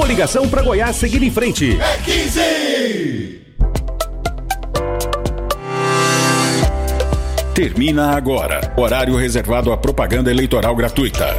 Coligação para Goiás seguir em frente. É 15! Termina agora. Horário reservado à propaganda eleitoral gratuita.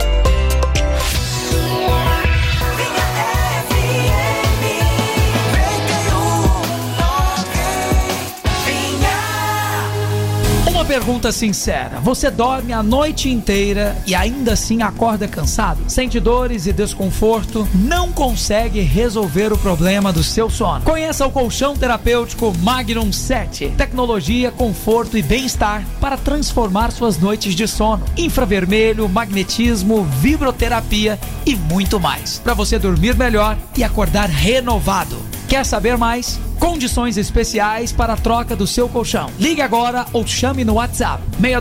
Pergunta sincera: você dorme a noite inteira e ainda assim acorda cansado? Sente dores e desconforto? Não consegue resolver o problema do seu sono? Conheça o colchão terapêutico Magnum 7. Tecnologia, conforto e bem-estar para transformar suas noites de sono. Infravermelho, magnetismo, vibroterapia e muito mais, para você dormir melhor e acordar renovado. Quer saber mais? Condições especiais para a troca do seu colchão. Ligue agora ou chame no WhatsApp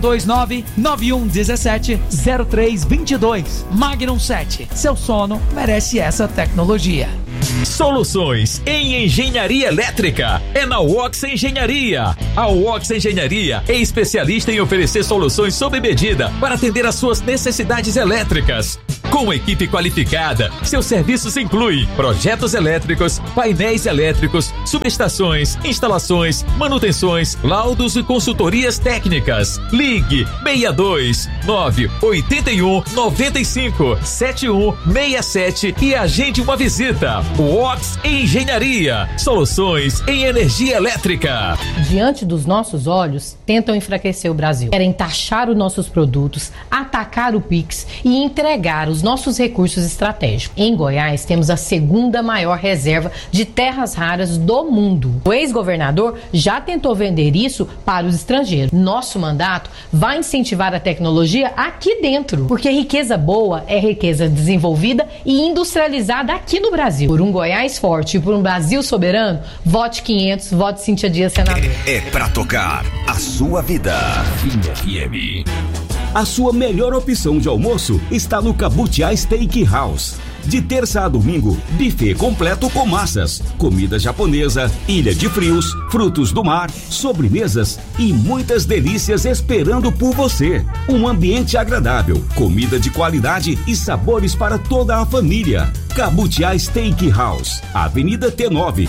629-9117-0322. Magnum 7. Seu sono merece essa tecnologia. Soluções em engenharia elétrica é na Wox Engenharia. A Wox Engenharia é especialista em oferecer soluções sob medida para atender às suas necessidades elétricas. Com equipe qualificada, seus serviços incluem projetos elétricos, painéis elétricos, subestações, instalações, manutenções, laudos e consultorias técnicas. Ligue 62 981 95 7167 e agende uma visita. Wox Engenharia, soluções em energia elétrica. Diante dos nossos olhos, tentam enfraquecer o Brasil. Querem taxar os nossos produtos, atacar o Pix e entregar os nossos recursos estratégicos. Em Goiás, temos a segunda maior reserva de terras raras do mundo. O ex-governador já tentou vender isso para os estrangeiros. Nosso mandato vai incentivar a tecnologia aqui dentro, porque riqueza boa é riqueza desenvolvida e industrializada aqui no Brasil. Por um Goiás forte e por um Brasil soberano, vote 500, vote Cíntia Dias, senador. É pra tocar a sua vida. FM. A sua melhor opção de almoço está no Cabutiá Steakhouse. De terça a domingo, buffet completo com massas, comida japonesa, ilha de frios, frutos do mar, sobremesas e muitas delícias esperando por você. Um ambiente agradável, comida de qualidade e sabores para toda a família. Cabutiá Steakhouse, Avenida T9,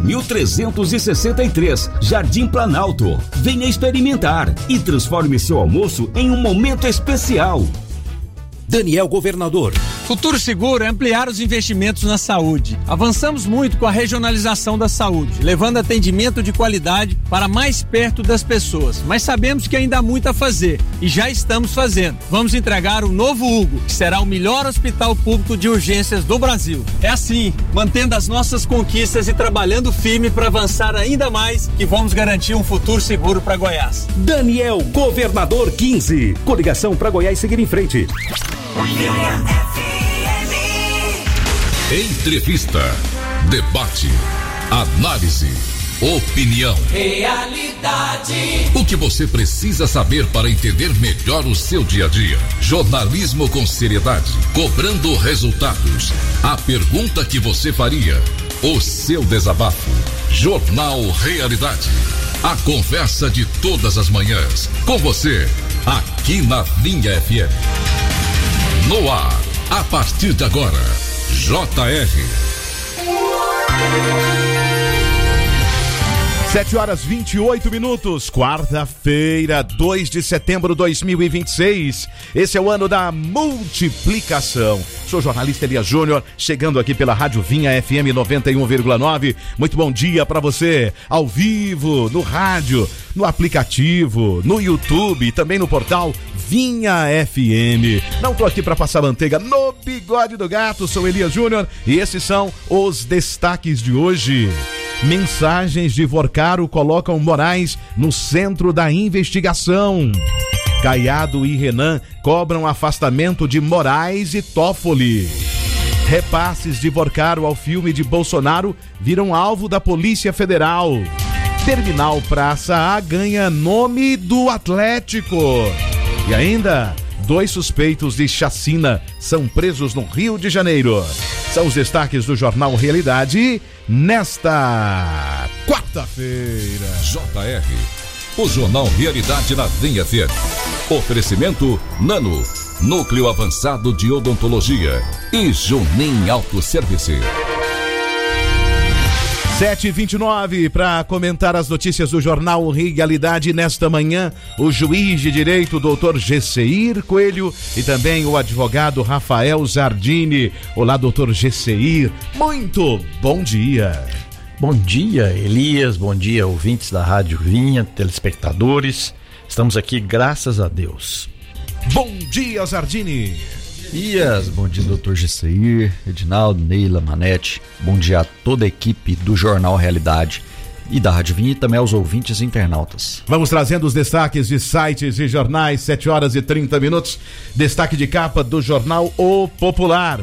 4363, Jardim Planalto. Venha experimentar e transforme seu almoço em um momento especial. Daniel Governador. Futuro Seguro é ampliar os investimentos na saúde. Avançamos muito com a regionalização da saúde, levando atendimento de qualidade para mais perto das pessoas. Mas sabemos que ainda há muito a fazer e já estamos fazendo. Vamos entregar o novo Hugo, que será o melhor hospital público de urgências do Brasil. É assim, mantendo as nossas conquistas e trabalhando firme para avançar ainda mais, que vamos garantir um futuro seguro para Goiás. Daniel Governador 15. Coligação para Goiás seguir em frente. Entrevista, debate, análise, opinião. Realidade. O que você precisa saber para entender melhor o seu dia a dia. Jornalismo com seriedade, cobrando resultados. A pergunta que você faria. O seu desabafo. Jornal Realidade. A conversa de todas as manhãs. Com você, aqui na Linha FM. No ar, a partir de agora, JR. 7h28, quarta-feira, 2 de setembro de 2026. Esse é o ano da multiplicação. Sou jornalista Elias Júnior, chegando aqui pela Rádio Vinha FM 91,9. Muito bom dia para você, ao vivo, no rádio, no aplicativo, no YouTube e também no portal Vinha FM. Não tô aqui para passar manteiga no bigode do gato, sou Elias Júnior e esses são os destaques de hoje. Mensagens de Vorcaro colocam Moraes no centro da investigação. Caiado e Renan cobram afastamento de Moraes e Toffoli. Repasses de Vorcaro ao filme de Bolsonaro viram alvo da Polícia Federal. Terminal Praça A ganha nome do Atlético. E ainda, 2 suspeitos de chacina são presos no Rio de Janeiro. São os destaques do Jornal Realidade nesta quarta-feira. JR, o Jornal Realidade na Vinha FM. Oferecimento Nano, Núcleo Avançado de Odontologia e Junim Autosservice. 7h29, para comentar as notícias do Jornal Realidade nesta manhã, o juiz de direito, doutor Gesseir Coelho, e também o advogado Rafael Zardini. Olá, doutor Gesseir, muito bom dia. Bom dia, Elias, bom dia, ouvintes da Rádio Vinha, telespectadores. Estamos aqui, graças a Deus. Bom dia, Zardini. Bom dia, doutor Gesseir, Edinaldo, Neila, Manete. Bom dia a toda a equipe do Jornal Realidade e da Rádio Vinha e também aos ouvintes e internautas. Vamos trazendo os destaques de sites e jornais, 7h30. Destaque de capa do jornal O Popular.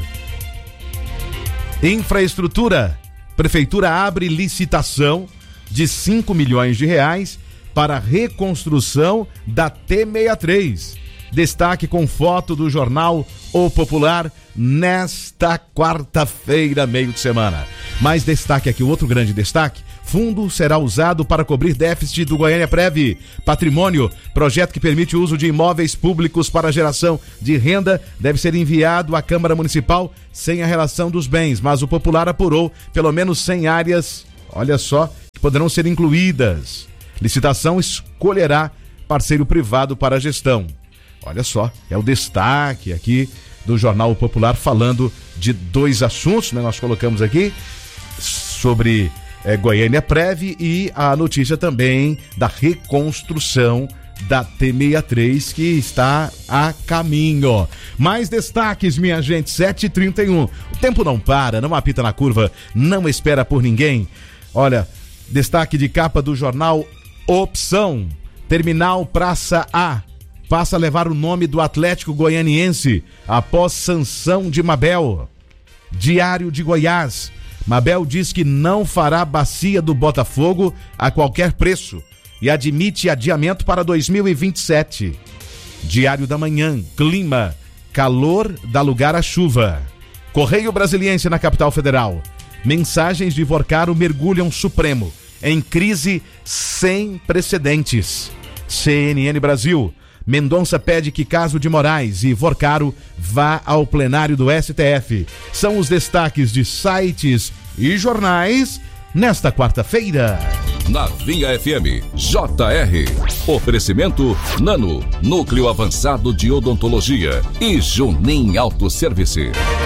Infraestrutura. Prefeitura abre licitação de 5 milhões de reais para reconstrução da T63. Destaque com foto do jornal O Popular nesta quarta-feira, meio de semana. Mais destaque aqui, outro grande destaque: fundo será usado para cobrir déficit do Goiânia-Prev. Patrimônio, projeto que permite o uso de imóveis públicos para geração de renda, deve ser enviado à Câmara Municipal sem a relação dos bens, mas o Popular apurou pelo menos 100 áreas, olha só, que poderão ser incluídas. Licitação escolherá parceiro privado para a gestão. Olha só, é o destaque aqui do Jornal Popular, falando de dois assuntos, né? Nós colocamos aqui sobre Goiânia-Prev e a notícia também da reconstrução da T63, que está a caminho. Mais destaques, minha gente, 7h31. O tempo não para, não apita na curva, não espera por ninguém. Olha, destaque de capa do jornal Opção. Terminal Praça A passa a levar o nome do Atlético Goianiense após sanção de Mabel. Diário de Goiás. Mabel diz que não fará bacia do Botafogo a qualquer preço e admite adiamento para 2027. Diário da Manhã. Clima. Calor dá lugar à chuva. Correio Brasiliense na capital federal. Mensagens de Vorcaro mergulham Supremo em crise sem precedentes. CNN Brasil. Mendonça pede que caso de Moraes e Vorcaro vá ao plenário do STF. São os destaques de sites e jornais nesta quarta-feira. Na Vinha FM, JR. Oferecimento Nano, Núcleo Avançado de Odontologia e Junim Autosservice.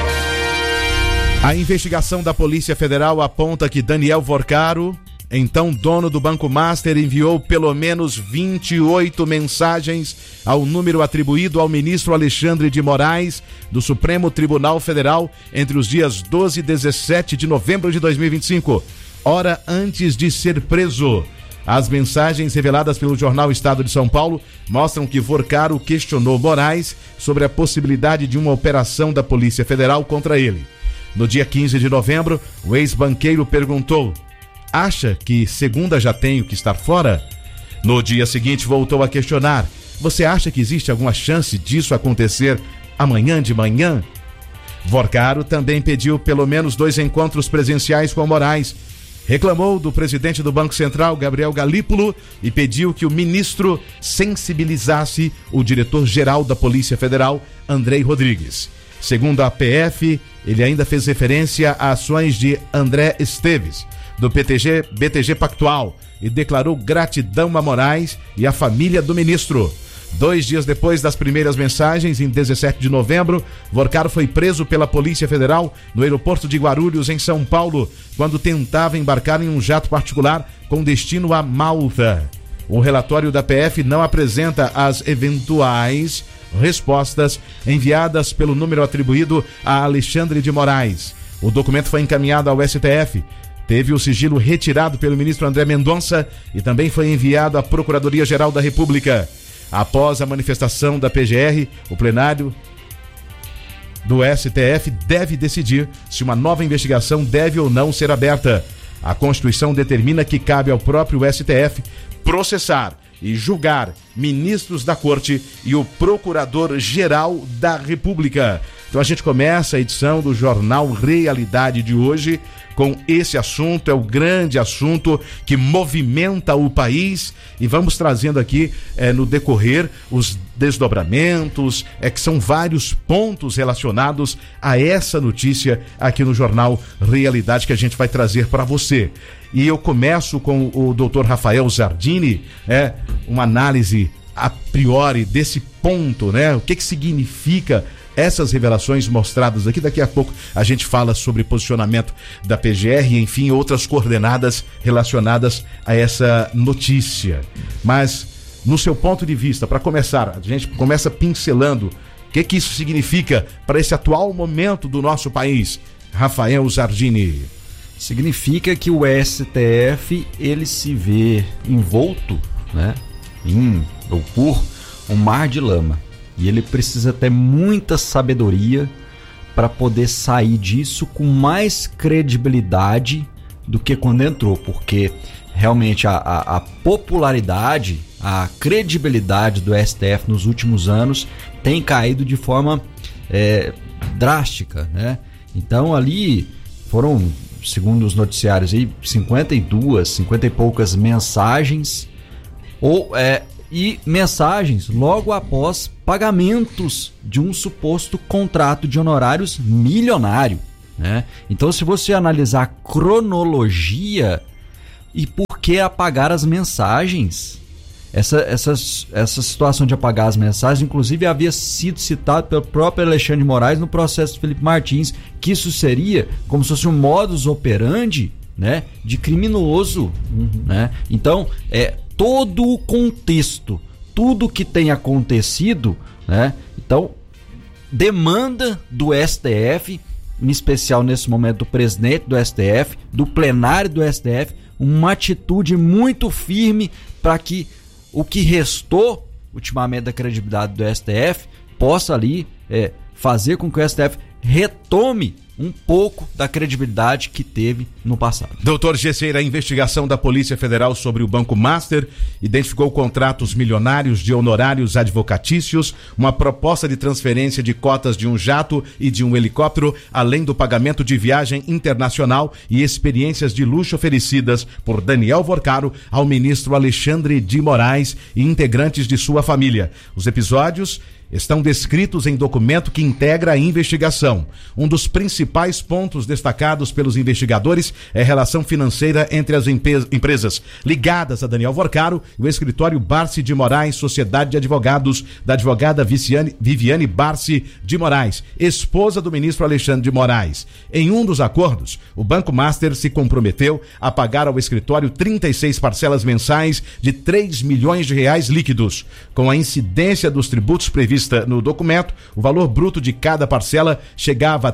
A investigação da Polícia Federal aponta que Daniel Vorcaro, então dono do Banco Master, enviou pelo menos 28 mensagens ao número atribuído ao ministro Alexandre de Moraes do Supremo Tribunal Federal entre os dias 12 e 17 de novembro de 2025, hora antes de ser preso. As mensagens reveladas pelo jornal Estado de São Paulo mostram que Vorcaro questionou Moraes sobre a possibilidade de uma operação da Polícia Federal contra ele. No dia 15 de novembro, o ex-banqueiro perguntou: acha que segunda já tenho que estar fora? No dia seguinte voltou a questionar: você acha que existe alguma chance disso acontecer amanhã de manhã? Vorcaro também pediu pelo menos 2 encontros presenciais com Moraes. Reclamou do presidente do Banco Central, Gabriel Galípolo, e pediu que o ministro sensibilizasse o diretor-geral da Polícia Federal, Andrei Rodrigues. Segundo a PF, ele ainda fez referência a ações de André Esteves, do BTG Pactual, e declarou gratidão a Moraes e à família do ministro. 2 dias depois das primeiras mensagens, em 17 de novembro, Vorcaro foi preso pela Polícia Federal no aeroporto de Guarulhos, em São Paulo, quando tentava embarcar em um jato particular com destino a Malta. O relatório da PF não apresenta as eventuais respostas enviadas pelo número atribuído a Alexandre de Moraes. O documento foi encaminhado ao STF, teve o sigilo retirado pelo ministro André Mendonça e também foi enviado à Procuradoria-Geral da República. Após a manifestação da PGR, o plenário do STF deve decidir se uma nova investigação deve ou não ser aberta. A Constituição determina que cabe ao próprio STF processar e julgar ministros da Corte e o Procurador-Geral da República. Então a gente começa a edição do Jornal Realidade de hoje com esse assunto, é o grande assunto que movimenta o país, e vamos trazendo aqui no decorrer os desdobramentos, que são vários pontos relacionados a essa notícia aqui no Jornal Realidade que a gente vai trazer para você. E eu começo com o Dr. Rafael Zardini, uma análise a priori desse ponto, né? O que significa essas revelações mostradas aqui? Daqui a pouco a gente fala sobre posicionamento da PGR e, enfim, outras coordenadas relacionadas a essa notícia. Mas, no seu ponto de vista, para começar, a gente começa pincelando o que isso significa para esse atual momento do nosso país. Rafael Zardini. Significa que o STF, ele se vê envolto, né, ou por um mar de lama. E ele precisa ter muita sabedoria para poder sair disso com mais credibilidade do que quando entrou, porque realmente a popularidade, a credibilidade do STF nos últimos anos tem caído de forma drástica, né? Então ali foram, segundo os noticiários, aí, 50 e poucas mensagens e mensagens logo após pagamentos de um suposto contrato de honorários milionário, né? Então, se você analisar a cronologia e por que apagar as mensagens, essa situação de apagar as mensagens, inclusive, havia sido citado pelo próprio Alexandre de Moraes no processo do Felipe Martins, que isso seria como se fosse um modus operandi, né, de criminoso, né? Então, todo o contexto, tudo que tem acontecido, né? Então, demanda do STF, em especial nesse momento do presidente do STF, do plenário do STF, uma atitude muito firme para que o que restou ultimamente da credibilidade do STF possa ali fazer com que o STF retome um pouco da credibilidade que teve no passado. Doutor Gesseira, a investigação da Polícia Federal sobre o Banco Master identificou contratos milionários de honorários advocatícios, uma proposta de transferência de cotas de um jato e de um helicóptero, além do pagamento de viagem internacional e experiências de luxo oferecidas por Daniel Vorcaro ao ministro Alexandre de Moraes e integrantes de sua família. Os episódios estão descritos em documento que integra a investigação. Um dos principais pontos destacados pelos investigadores é a relação financeira entre as empresas ligadas a Daniel Vorcaro e o escritório Barsi de Moraes, Sociedade de Advogados, da advogada Viviane Barsi de Moraes, esposa do ministro Alexandre de Moraes. Em um dos acordos, o Banco Master se comprometeu a pagar ao escritório 36 parcelas mensais de R$3 milhões líquidos. Com a incidência dos tributos previstos no documento, o valor bruto de cada parcela chegava a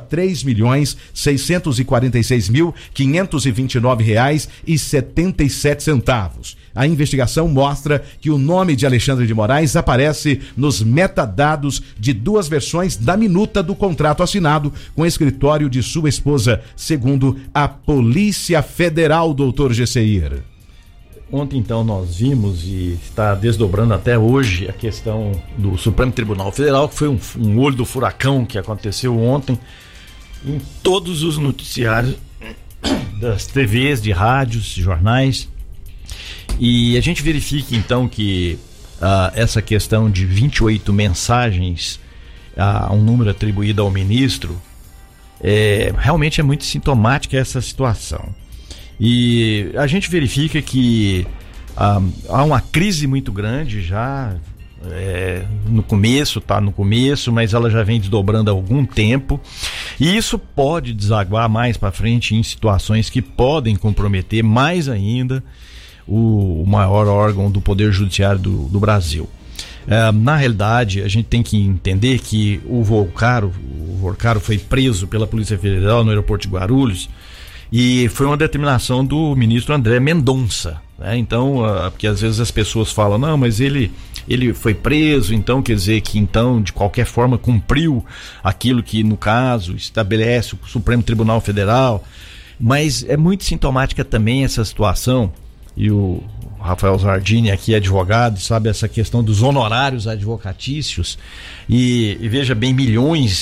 R$3.646.529,77. A investigação mostra que o nome de Alexandre de Moraes aparece nos metadados de duas versões da minuta do contrato assinado com o escritório de sua esposa, segundo a Polícia Federal, doutor Gesseir. Ontem, então, nós vimos e está desdobrando até hoje a questão do Supremo Tribunal Federal, que foi um olho do furacão que aconteceu ontem em todos os noticiários das TVs, de rádios, jornais. E a gente verifica, então, que essa questão de 28 mensagens, um número atribuído ao ministro, realmente é muito sintomática essa situação. E a gente verifica que há uma crise muito grande já no começo, mas ela já vem desdobrando há algum tempo, e isso pode desaguar mais para frente em situações que podem comprometer mais ainda o maior órgão do Poder Judiciário do Brasil. Na realidade, a gente tem que entender que o Vorcaro foi preso pela Polícia Federal no aeroporto de Guarulhos, e foi uma determinação do ministro André Mendonça, né? Então, porque às vezes as pessoas falam, não, mas ele foi preso, então quer dizer que então de qualquer forma cumpriu aquilo que no caso estabelece o Supremo Tribunal Federal. Mas é muito sintomática também essa situação, e o Rafael Zardini aqui é advogado, sabe essa questão dos honorários advocatícios, e veja bem, milhões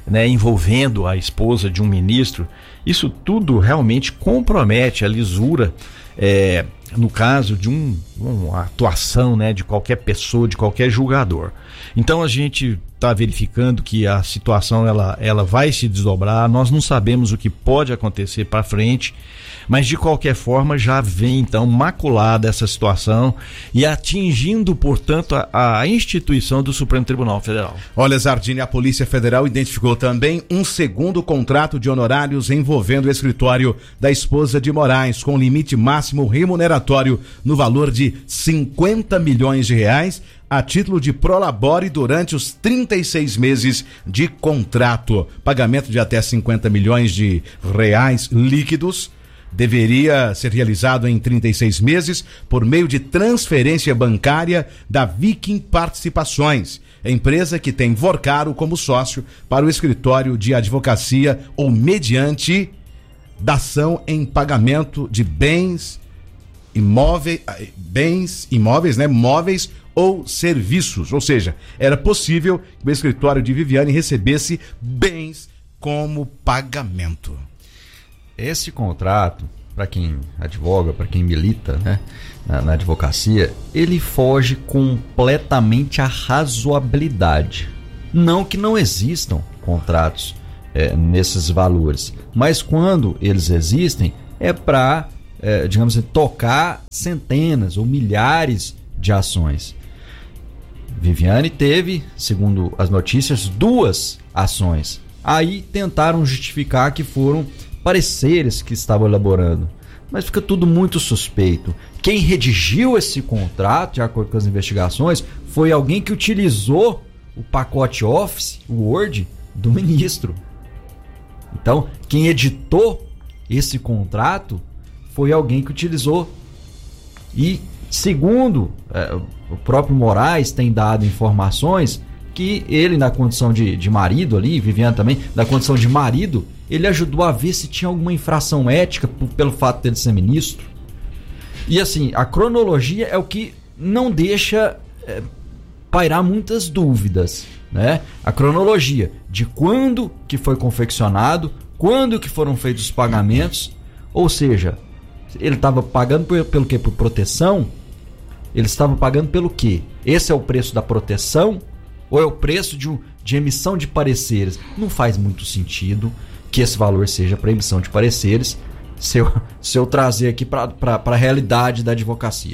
né, envolvendo a esposa de um ministro, isso tudo realmente compromete a lisura, no caso de uma atuação, né, de qualquer pessoa, de qualquer julgador. Então a gente está verificando que a situação ela vai se desdobrar, nós não sabemos o que pode acontecer para frente, mas de qualquer forma já vem então maculada essa situação e atingindo, portanto, a instituição do Supremo Tribunal Federal. Olha, Zardini, a Polícia Federal identificou também um segundo contrato de honorários envolvendo o escritório da esposa de Moraes, com limite máximo remuneratório no valor de R$50 milhões a título de prolabore durante os 36 meses de contrato. Pagamento de até R$50 milhões líquidos deveria ser realizado em 36 meses por meio de transferência bancária da Viking Participações, empresa que tem Vorcaro como sócio para o escritório de advocacia ou mediante dação em pagamento de bens imóveis, né, móveis ou serviços. Ou seja, era possível que o escritório de Viviane recebesse bens como pagamento. Esse contrato, para quem advoga, para quem milita, né, na advocacia, ele foge completamente à razoabilidade. Não que não existam contratos nesses valores, mas quando eles existem é para, digamos assim, tocar centenas ou milhares de ações. Viviane teve, segundo as notícias, 2 ações. Aí tentaram justificar que foram pareceres que estavam elaborando, mas fica tudo muito suspeito. Quem redigiu esse contrato, de acordo com as investigações, foi alguém que utilizou o pacote Office, o Word, do ministro. Então, quem editou esse contrato foi alguém que utilizou. E, segundo o próprio Moraes tem dado informações, que ele, na condição de marido ali, Viviane também, na condição de marido, ele ajudou a ver se tinha alguma infração ética pelo fato dele ser ministro. E assim, a cronologia é o que não deixa pairar muitas dúvidas, né? A cronologia de quando que foi confeccionado, quando que foram feitos os pagamentos, ou seja, ele estava pagando pelo quê? Por proteção? Ele estava pagando pelo quê? Esse é o preço da proteção? Ou é o preço de emissão de pareceres? Não faz muito sentido que esse valor seja para emissão de pareceres, se eu trazer aqui para a realidade da advocacia.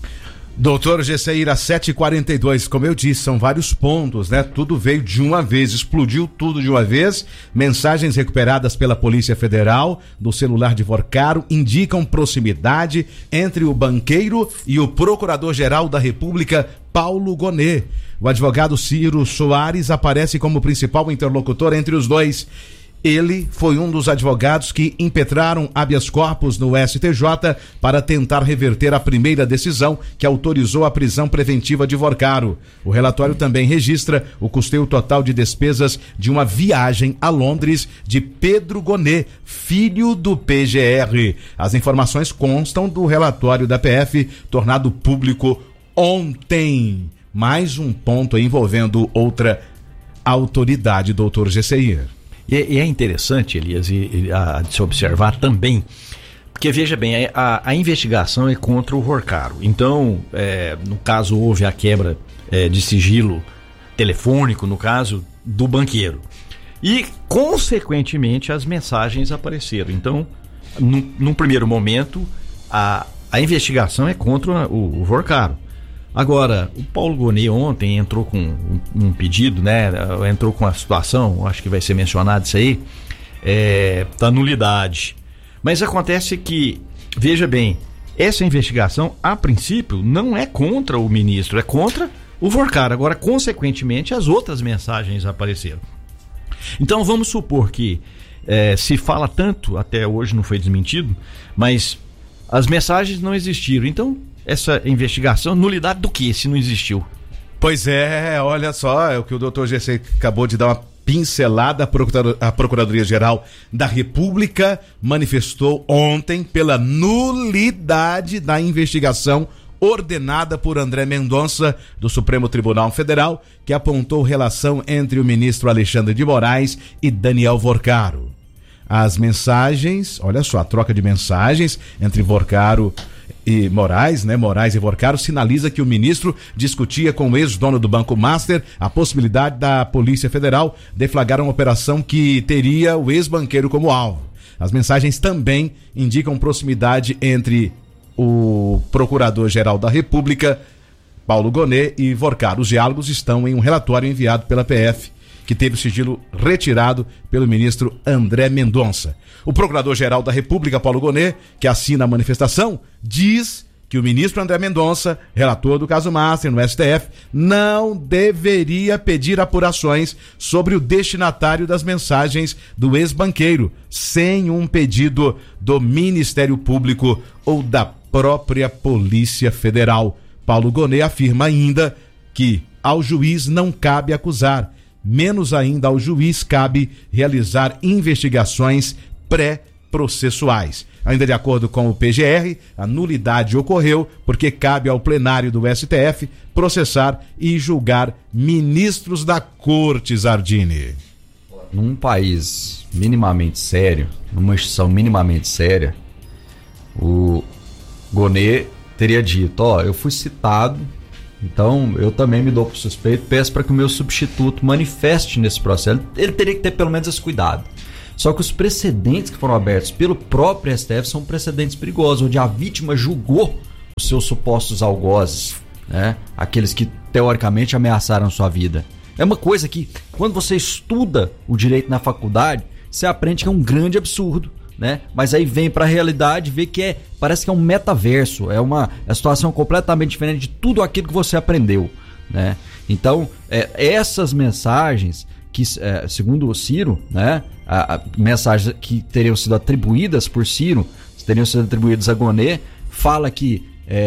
Doutor Gesseira, 7h42, como eu disse, são vários pontos, né? Tudo veio de uma vez, explodiu tudo de uma vez. Mensagens recuperadas pela Polícia Federal do celular de Vorcaro indicam proximidade entre o banqueiro e o Procurador-Geral da República, Paulo Gonet. O advogado Ciro Soares aparece como principal interlocutor entre os dois. Ele foi um dos advogados que impetraram habeas corpus no STJ para tentar reverter a primeira decisão que autorizou a prisão preventiva de Vorcaro. O relatório também registra o custeio total de despesas de uma viagem a Londres de Pedro Gonet, filho do PGR. As informações constam do relatório da PF, tornado público ontem. Mais um ponto envolvendo outra autoridade, doutor Gesseir. E é interessante, Elias, de se observar também, porque veja bem, a investigação é contra o Vorcaro. Então, no caso, houve a quebra de sigilo telefônico, no caso do banqueiro. E, consequentemente, as mensagens apareceram. Então, num primeiro momento, a investigação é contra o Vorcaro. Agora, o Paulo Gonet ontem entrou com um pedido, né? Entrou com a situação, acho que vai ser mencionado isso aí, da nulidade. Mas acontece que, veja bem, essa investigação, a princípio, não é contra o ministro, é contra o Vorcaro. Agora, consequentemente, as outras mensagens apareceram. Então, vamos supor que se fala tanto, até hoje não foi desmentido, mas as mensagens não existiram. Então, essa investigação, nulidade do que se não existiu? Pois olha só, é o que o doutor GC acabou de dar uma pincelada. A Procuradoria-Geral da República manifestou ontem pela nulidade da investigação ordenada por André Mendonça, do Supremo Tribunal Federal, que apontou relação entre o ministro Alexandre de Moraes e Daniel Vorcaro. As mensagens, olha só, a troca de mensagens entre Vorcaro e Moraes, né? Moraes e Vorcaro sinaliza que o ministro discutia com o ex-dono do Banco Master a possibilidade da Polícia Federal deflagrar uma operação que teria o ex-banqueiro como alvo. As mensagens também indicam proximidade entre o Procurador-Geral da República, Paulo Gonet, e Vorcaro. Os diálogos estão em um relatório enviado pela PF, que teve o sigilo retirado pelo ministro André Mendonça. O Procurador-Geral da República, Paulo Gonet, que assina a manifestação, diz que o ministro André Mendonça, relator do caso Master no STF, não deveria pedir apurações sobre o destinatário das mensagens do ex-banqueiro, sem um pedido do Ministério Público ou da própria Polícia Federal. Paulo Gonet afirma ainda que ao juiz não cabe acusar, menos ainda ao juiz cabe realizar investigações pré-processuais. Ainda de acordo com o PGR, a nulidade ocorreu porque cabe ao plenário do STF processar e julgar ministros da Corte, Zardini. Num país minimamente sério, numa instituição minimamente séria, o Gonet teria dito, eu fui citado, então eu também me dou por suspeito, peço para que o meu substituto manifeste nesse processo. Ele teria que ter pelo menos esse cuidado. Só que os precedentes que foram abertos pelo próprio STF são precedentes perigosos, onde a vítima julgou os seus supostos algozes, né? Aqueles que teoricamente ameaçaram sua vida. É uma coisa que, quando você estuda o direito na faculdade, você aprende que é um grande absurdo, né? Mas aí vem para a realidade e vê que parece que é um metaverso, é uma situação completamente diferente de tudo aquilo que você aprendeu, né? Então, essas mensagens que, segundo o Ciro, né, mensagens que teriam sido atribuídas por Ciro, teriam sido atribuídas a Gonet, fala que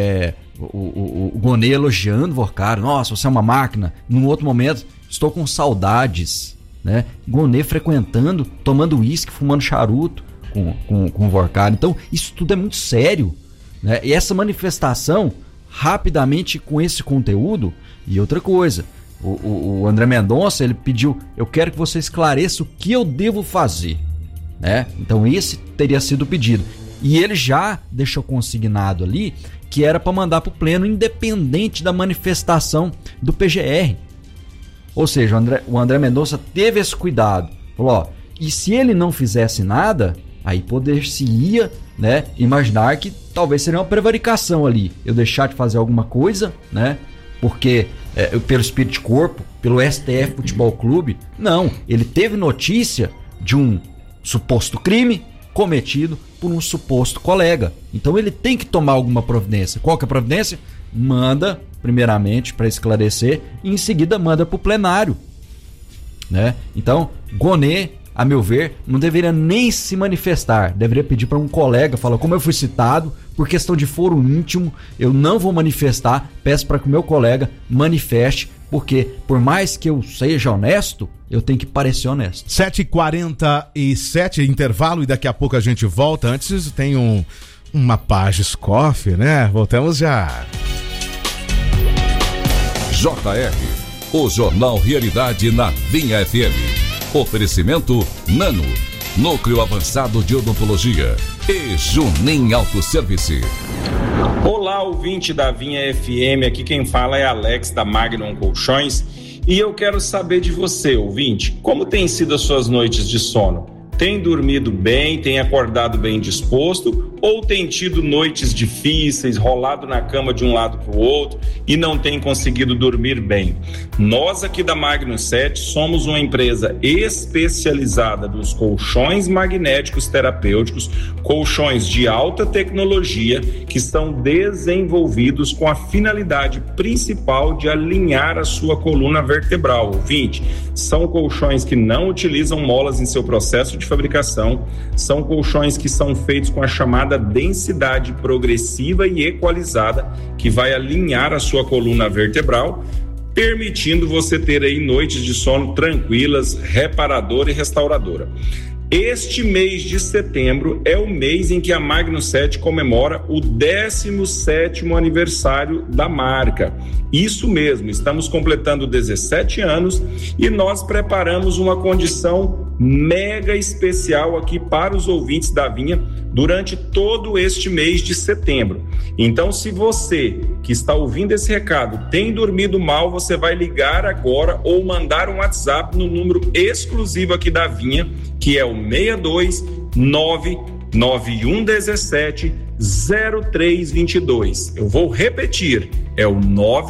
o Gonet elogiando Vorcaro, nossa, você é uma máquina. Num outro momento, estou com saudades, né? Gonet frequentando, tomando uísque, fumando charuto com Vorcaro. Então, isso tudo é muito sério, né? E essa manifestação, rapidamente com esse conteúdo, e outra coisa, o André Mendonça, ele pediu, eu quero que você esclareça o que eu devo fazer, né? Então esse teria sido o pedido. E ele já deixou consignado ali que era para mandar para o pleno independente da manifestação do PGR. Ou seja, o André Mendonça teve esse cuidado. Falou, e se ele não fizesse nada, aí poder-se-ia, né, imaginar que talvez seria uma prevaricação ali. Eu deixar de fazer alguma coisa, né? Porque pelo espírito de corpo, pelo STF Futebol Clube, não, ele teve notícia de um suposto crime cometido por um suposto colega, então ele tem que tomar alguma providência. Qual que é a providência? Manda primeiramente para esclarecer e em seguida manda para o plenário, né? Então Gonet, a meu ver, não deveria nem se manifestar, deveria pedir para um colega, falar, como eu fui citado, por questão de foro íntimo, eu não vou manifestar, peço para que o meu colega manifeste, porque por mais que eu seja honesto, eu tenho que parecer honesto. 7h47, intervalo, e daqui a pouco a gente volta. Antes tem uma Pages Coffee, né? Voltamos já. JR, o Jornal Realidade na Vinha FM. Oferecimento Nano, Núcleo Avançado de Odontologia e Junim Autosservice. Olá, ouvinte da Vinha FM, aqui quem fala é Alex da Magnum Colchões e eu quero saber de você, ouvinte, como tem sido as suas noites de sono? Tem dormido bem, tem acordado bem disposto ou tem tido noites difíceis, rolado na cama de um lado para o outro e não tem conseguido dormir bem? Nós aqui da Magnum 7 somos uma empresa especializada dos colchões magnéticos terapêuticos, colchões de alta tecnologia que são desenvolvidos com a finalidade principal de alinhar a sua coluna vertebral. Ouvinte, são colchões que não utilizam molas em seu processo de fabricação, são colchões que são feitos com a chamada densidade progressiva e equalizada, que vai alinhar a sua coluna vertebral, permitindo você ter aí noites de sono tranquilas, reparadora e restauradora. Este mês de setembro é o mês em que a Magno 7 comemora o 17º aniversário da marca. Isso mesmo, estamos completando 17 anos e nós preparamos uma condição mega especial aqui para os ouvintes da Vinha durante todo este mês de setembro. Então, se você que está ouvindo esse recado tem dormido mal, você vai ligar agora ou mandar um WhatsApp no número exclusivo aqui da Vinha, que é o 62991170322. Eu vou repetir, é o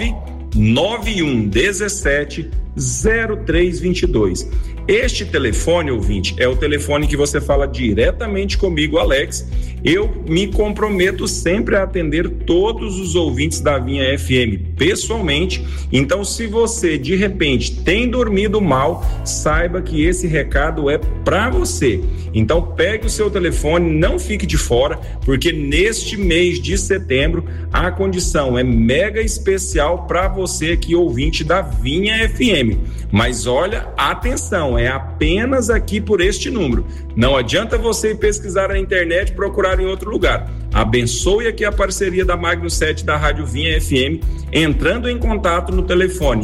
991170322. Este telefone, ouvinte, é o telefone que você fala diretamente comigo, Alex. Eu me comprometo sempre a atender todos os ouvintes da Vinha FM pessoalmente. Então, se você de repente tem dormido mal, saiba que esse recado é para você. Então, pegue o seu telefone, não fique de fora, porque neste mês de setembro a condição é mega especial para você aqui, ouvinte da Vinha FM. Mas olha, atenção, é apenas aqui por este número. Não adianta você ir pesquisar na internet e procurar em outro lugar. Abençoe aqui a parceria da Magno 7 da Rádio Vinha FM, entrando em contato no telefone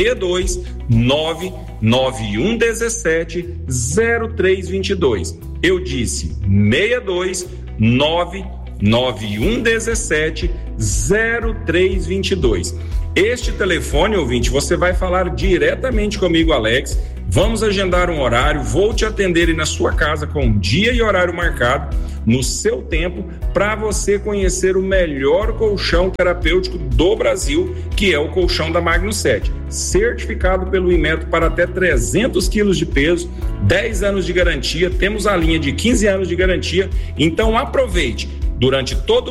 62991170322. Eu disse 62991170322. Este telefone, ouvinte, você vai falar diretamente comigo, Alex. Vamos agendar um horário, vou te atender na sua casa com dia e horário marcado, no seu tempo, para você conhecer o melhor colchão terapêutico do Brasil, que é o colchão da Magno 7. Certificado pelo Inmetro para até 300 quilos de peso, 10 anos de garantia, temos a linha de 15 anos de garantia, então aproveite. Durante todo